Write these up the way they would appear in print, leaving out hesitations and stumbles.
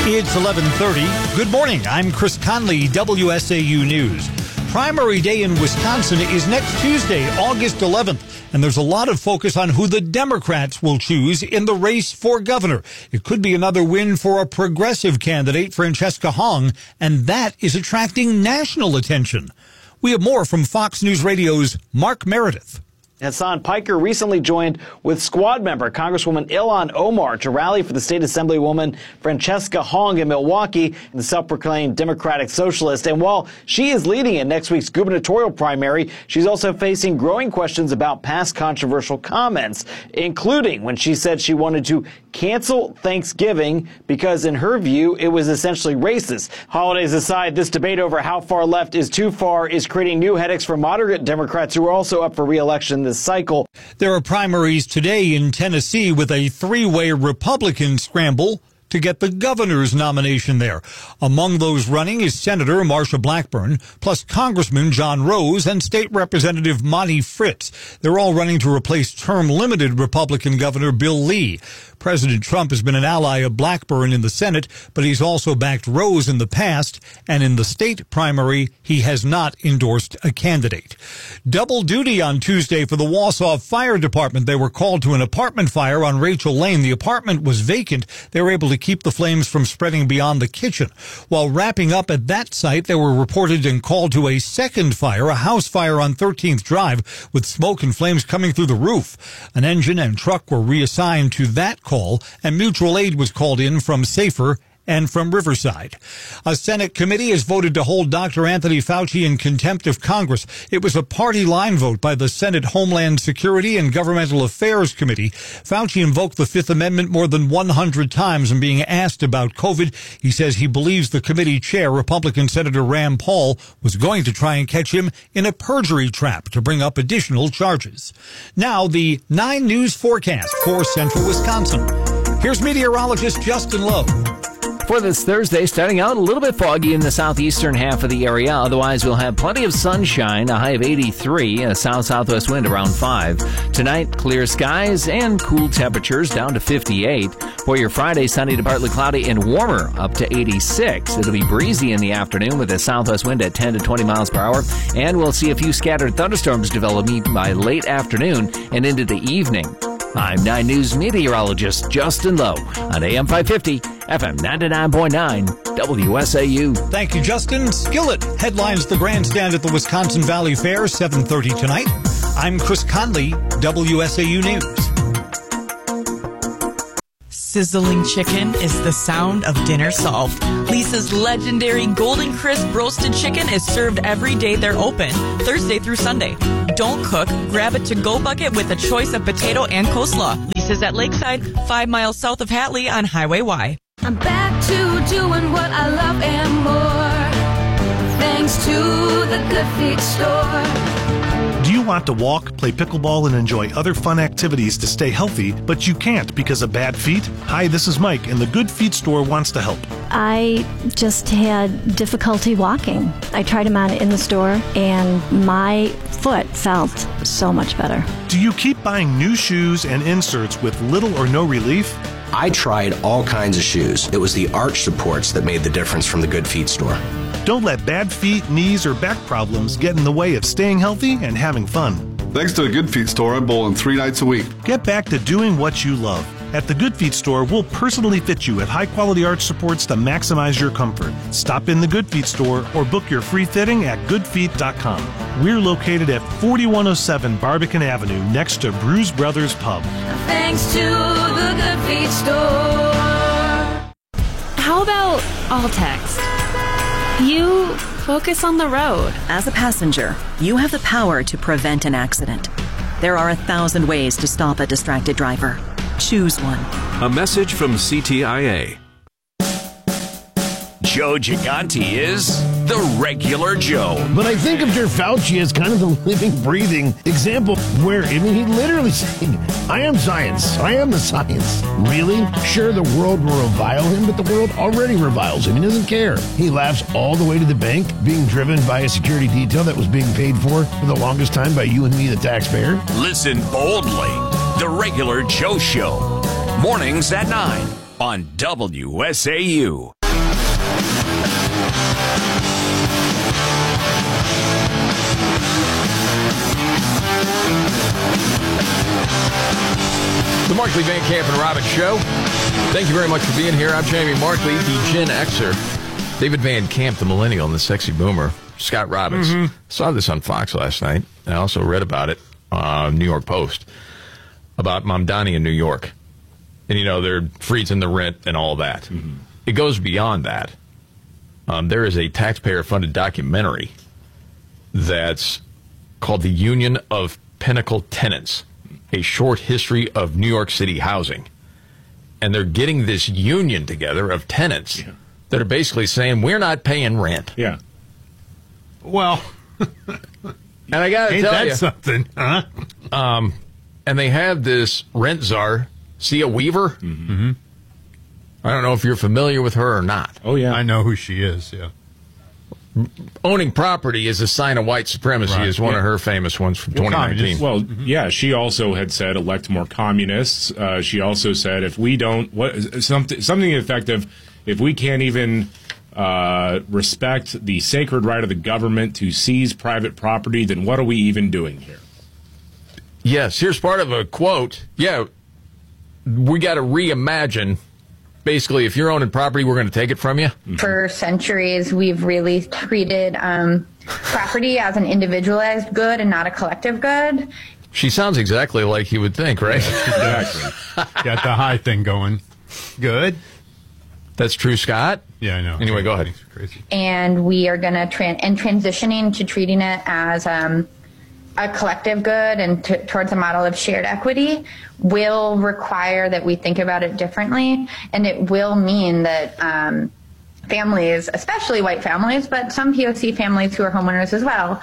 It's 11:30. Good morning. I'm Chris Conley, WSAU News. Primary day in Wisconsin is next Tuesday, August 11th, and there's a lot of focus on who the Democrats will choose in the race for governor. It could be another win for a progressive candidate, Francesca Hong, and that is attracting national attention. We have more from Fox News Radio's Mark Meredith. Hassan Piker recently joined with squad member Congresswoman Ilhan Omar to rally for the state assemblywoman Francesca Hong in Milwaukee, the self-proclaimed Democratic Socialist. And while she is leading in next week's gubernatorial primary, she's also facing growing questions about past controversial comments, including when she said she wanted to cancel Thanksgiving because, in her view, it was essentially racist. Holidays aside, this debate over how far left is too far is creating new headaches for moderate Democrats who are also up for re-election this cycle. There are primaries today in Tennessee with a three-way Republican scramble to get the governor's nomination there. Among those running is Senator Marsha Blackburn, plus Congressman John Rose and State Representative Monty Fritz. They're all running to replace term-limited Republican Governor Bill Lee. President Trump has been an ally of Blackburn in the Senate, but he's also backed Rose in the past, and in the state primary, he has not endorsed a candidate. Double duty on Tuesday for the Wausau Fire Department. They were called to an apartment fire on Rachel Lane. The apartment was vacant. They were able to keep the flames from spreading beyond the kitchen. While wrapping up at that site, they were reported and called to a second fire, a house fire on 13th Drive, with smoke and flames coming through the roof. An engine and truck were reassigned to that call, and mutual aid was called in from Safer and from Riverside. A Senate committee has voted to hold Dr. Anthony Fauci in contempt of Congress. It was a party line vote by the Senate Homeland Security and Governmental Affairs Committee. Fauci invoked the Fifth Amendment more than 100 times in being asked about COVID. He says he believes the committee chair, Republican Senator Rand Paul, was going to try and catch him in a perjury trap to bring up additional charges. Now, the 9 News forecast for central Wisconsin. Here's meteorologist Justin Lowe. For this Thursday, starting out a little bit foggy in the southeastern half of the area. Otherwise, we'll have plenty of sunshine, a high of 83, a south-southwest wind around 5. Tonight, clear skies and cool temperatures down to 58. For your Friday, sunny to partly cloudy and warmer up to 86. It'll be breezy in the afternoon with a southwest wind at 10 to 20 miles per hour. And we'll see a few scattered thunderstorms developing by late afternoon and into the evening. I'm 9 News meteorologist Justin Lowe on AM 550, FM 99.9, WSAU. Thank you, Justin. Skillet headlines the grandstand at the Wisconsin Valley Fair, 7:30 tonight. I'm Chris Conley, WSAU News. Sizzling chicken is the sound of dinner solved. Lisa's legendary Golden Crisp roasted chicken is served every day they're open, Thursday through Sunday. Don't cook, grab a to-go bucket with a choice of potato and coleslaw. Lisa's at Lakeside, 5 miles south of Hatley on Highway Y. I'm back to doing what I love and more, thanks to the Good Feet store. Do you want to walk, play pickleball, and enjoy other fun activities to stay healthy, but you can't because of bad feet? Hi, this is Mike, and the Good Feet store wants to help. I just had difficulty walking. I tried them on in the store, and my foot felt so much better. Do you keep buying new shoes and inserts with little or no relief? I tried all kinds of shoes. It was the arch supports that made the difference from the Good Feet store. Don't let bad feet, knees, or back problems get in the way of staying healthy and having fun. Thanks to the Good Feet store, I'm bowling 3 nights a week. Get back to doing what you love. At the Good Feet store, we'll personally fit you at high-quality arch supports to maximize your comfort. Stop in the Good Feet store or book your free fitting at goodfeet.com. We're located at 4107 Barbican Avenue next to Bruise Brothers Pub. Thanks to the Good Feet store. How about all text? You focus on the road. As a passenger, you have the power to prevent an accident. There are 1,000 ways to stop a distracted driver. Choose one. A message from CTIA. Joe Gigante is the regular Joe. But I think of Dr. Fauci as kind of the living, breathing example where, I mean, he literally said, I am science. I am the science. Really? Sure, the world will revile him, but the world already reviles him. He doesn't care. He laughs all the way to the bank, being driven by a security detail that was being paid for the longest time by you and me, the taxpayer. Listen boldly. The Regular Joe Show. Mornings at 9 on WSAU. The Markley, Van Camp, and Robbins Show. Thank you very much for being here. I'm Jamie Markley, the Gen Xer. David Van Camp, the millennial and the sexy boomer. Scott Robbins. Saw this on Fox last night. I also read about it on New York Post about Mamdani in New York. And, you know, they're freezing the rent and all that. It goes beyond that. There is a taxpayer-funded documentary that's called The Union of Pinnacle Tenants, a short history of New York City housing. And they're getting this union together of tenants that are basically saying, we're not paying rent. Yeah. Well, and I got to tell you. Ain't that something, huh? And they have this rent czar, Sia Weaver. I don't know if you're familiar with her or not. Oh, yeah. I know who she is, yeah. Owning property is a sign of white supremacy is one of her famous ones from 2019. Well, yeah, she also had said elect more communists. She also said if we don't, something effective, if we can't even respect the sacred right of the government to seize private property, then what are we even doing here? Yes, here's part of a quote. Yeah, we got to reimagine. Basically, if you're owning property, we're going to take it from you. For centuries, we've really treated property as an individualized good and not a collective good. She sounds exactly like you would think, right? Exactly. Got the high thing going. Good. That's true, Scott? Yeah, I know. Anyway, go ahead. Crazy. And we are going to transitioning to treating it as a collective good and towards a model of shared equity will require that we think about it differently. And it will mean that families, especially white families, but some POC families who are homeowners as well,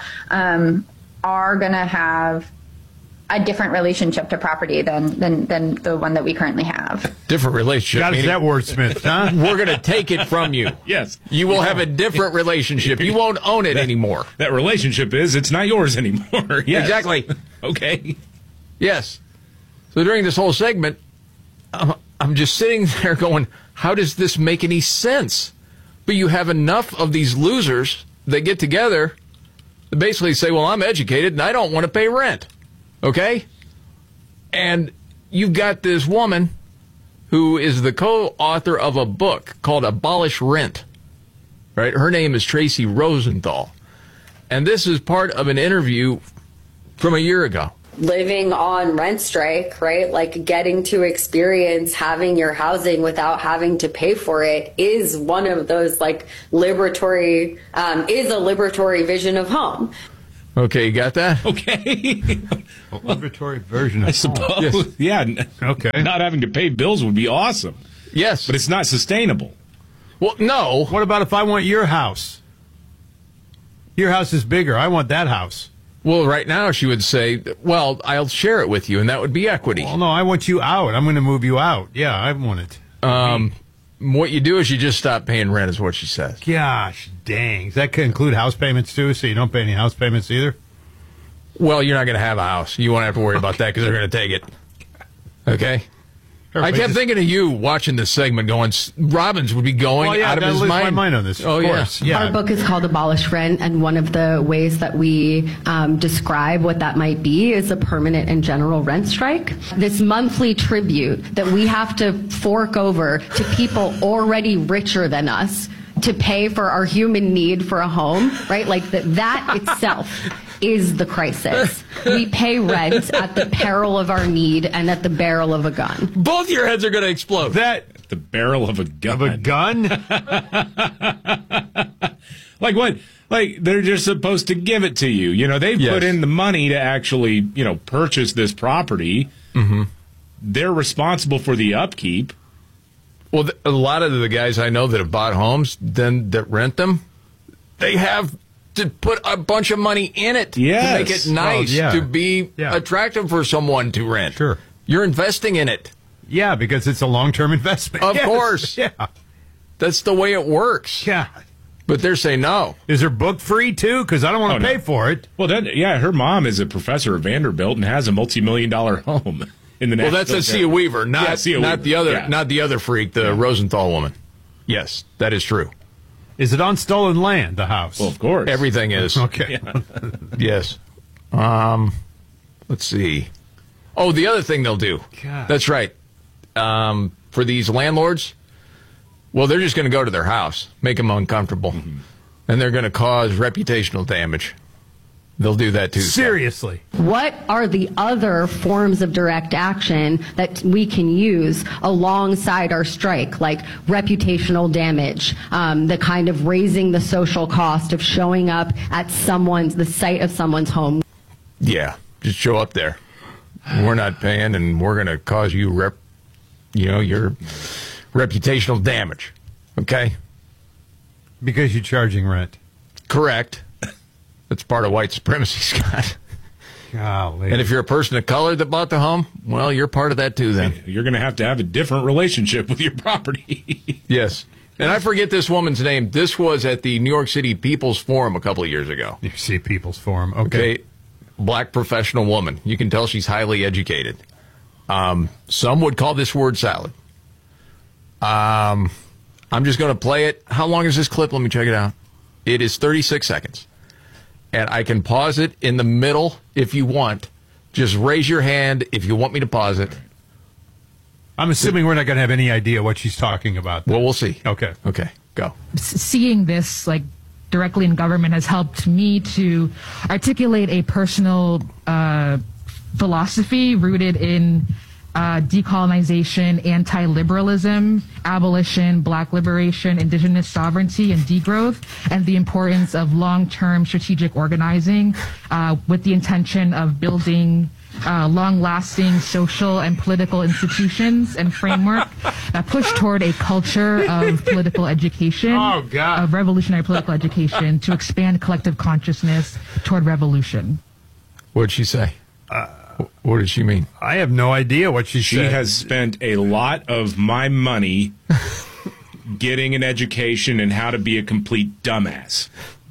are going to have a different relationship to property than the one that we currently have. Different relationship. Got that wordsmith, huh? We're going to take it from you. Yes. You will have a different relationship. You won't own it anymore. That relationship it's not yours anymore. Yes. Exactly. Okay. Yes. So during this whole segment, I'm just sitting there going, how does this make any sense? But you have enough of these losers that get together that basically say, well, I'm educated and I don't want to pay rent. Okay? And you've got this woman who is the co-author of a book called Abolish Rent. Right? Her name is Tracy Rosenthal. And this is part of an interview from a year ago. Living on rent strike, right? Like getting to experience having your housing without having to pay for it is one of those like liberatory, is a liberatory vision of home. Okay, you got that? Okay. A liberatory version of I suppose. Yes. Yeah. Okay. Not having to pay bills would be awesome. Yes. But it's not sustainable. Well, no. What about if I want your house? Your house is bigger. I want that house. Well, right now she would say, well, I'll share it with you, and that would be equity. Well, no, I want you out. I'm going to move you out. Yeah, I want it. What you do is you just stop paying rent, is what she says. Gosh, dang. Does that include house payments, too, so you don't pay any house payments either? Well, you're not going to have a house. You won't have to worry about that because they're going to take it. Okay? I kept thinking of you watching this segment going, Robbins would be going out of his mind. My mind on this. Oh, yeah. Our book is called Abolish Rent, and one of the ways that we describe what that might be is a permanent and general rent strike. This monthly tribute that we have to fork over to people already richer than us to pay for our human need for a home, right? Like that itself is the crisis. We pay rent at the peril of our need and at the barrel of a gun. Both your heads are going to explode. The barrel of a gun. Of a gun? Like what? Like they're just supposed to give it to you. You know, they've put in the money to actually, purchase this property. Mm-hmm. They're responsible for the upkeep. Well, a lot of the guys I know that have bought homes, then that rent them, they have to put a bunch of money in it to make it nice, to be attractive for someone to rent. Sure. You're investing in it. Yeah, because it's a long-term investment. Of course. Yeah. That's the way it works. Yeah. But they're saying no. Is her book free, too? Because I don't want to pay for it. Well, her mom is a professor at Vanderbilt and has a multi-million-dollar home in the that's a Sia Weaver, not the other freak, the Rosenthal woman. Yes, that is true. Is it on stolen land, the house? Well, of course. Everything is. Okay. Yeah. Yes. Let's see. Oh, the other thing they'll do. God. That's right. For these landlords, well, they're just going to go to their house, make them uncomfortable, and they're going to cause reputational damage. They'll do that too. Seriously. What are the other forms of direct action that we can use alongside our strike, like reputational damage, the kind of raising the social cost of showing up at the site of someone's home? Yeah, just show up there. We're not paying, and we're going to cause you your reputational damage. Okay? Because you're charging rent. Correct. That's part of white supremacy, Scott. Golly. And if you're a person of color that bought the home, well, you're part of that too then. You're going to have a different relationship with your property. Yes. And I forget this woman's name. This was at the New York City People's Forum a couple of years ago. New York City People's Forum. Okay. Black professional woman. You can tell she's highly educated. Some would call this word salad. I'm just going to play it. How long is this clip? Let me check it out. It is 36 seconds. And I can pause it in the middle if you want. Just raise your hand if you want me to pause it. I'm assuming we're not going to have any idea what she's talking about. Well, we'll see. Okay. Okay, go. Seeing this, directly in government has helped me to articulate a personal philosophy rooted in decolonization, anti-liberalism, abolition, black liberation, indigenous sovereignty, and degrowth, and the importance of long-term strategic organizing with the intention of building long-lasting social and political institutions and framework that push toward a culture of political education, of revolutionary political education, to expand collective consciousness toward revolution. What did she say? What did she mean? I have no idea what she said. She has spent a lot of my money getting an education in how to be a complete dumbass.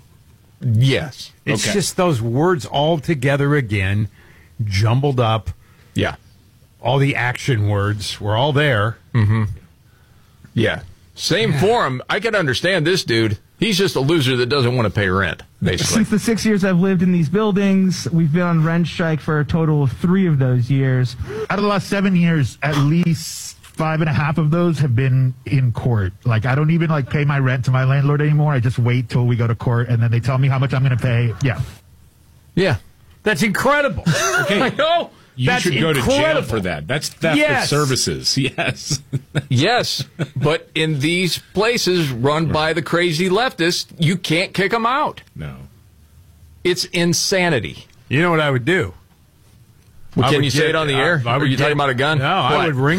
Yes. It's just those words all together again, jumbled up. Yeah. All the action words were all there. Mm-hmm. Yeah. Same forum. I can understand this dude. He's just a loser that doesn't want to pay rent, basically. Since the 6 years I've lived in these buildings, we've been on rent strike for a total of 3 of those years. Out of the last 7 years, at least 5.5 of those have been in court. I don't even pay my rent to my landlord anymore. I just wait till we go to court, and then they tell me how much I'm going to pay. Yeah. Yeah. That's incredible. Okay. I know. You That's should go incredible. to jail for that. That's theft of services. Yes. Yes. But in these places run by the crazy leftists, you can't kick them out. No. It's insanity. You know what I would do? Well, can you say it on the air? Are you talking about a gun? No, I would ring